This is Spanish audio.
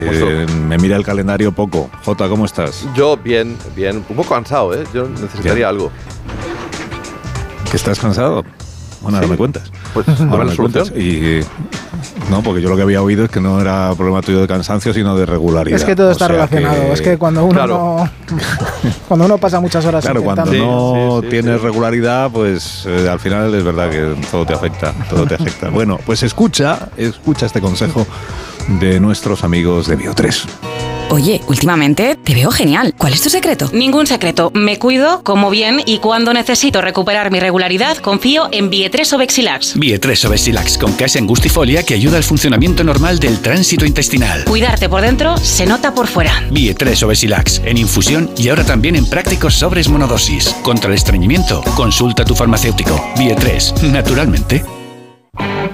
Me mira el calendario poco. Jota, ¿cómo estás? Yo bien. Un poco cansado, ¿eh? Yo necesitaría algo. ¿Que estás cansado? Bueno, ahora me cuentas. Pues ahora me cuentas. Y no, porque yo lo que había oído es que no era problema tuyo de cansancio, sino de regularidad. Es que todo está relacionado. Es que cuando uno cuando uno pasa muchas horas intentando... cuando no tienes regularidad, pues al final es verdad que todo te afecta. Bueno, pues escucha este consejo de nuestros amigos de Bio3. Oye, últimamente te veo genial. ¿Cuál es tu secreto? Ningún secreto. Me cuido, como bien y cuando necesito recuperar mi regularidad, confío en Bie3 Obexilax. Bie3 Obexilax con Casa Angustifolia que ayuda al funcionamiento normal del tránsito intestinal. Cuidarte por dentro se nota por fuera. Bie3 Obexilax en infusión y ahora también en prácticos sobres monodosis. Contra el estreñimiento, consulta a tu farmacéutico. Bie3, naturalmente.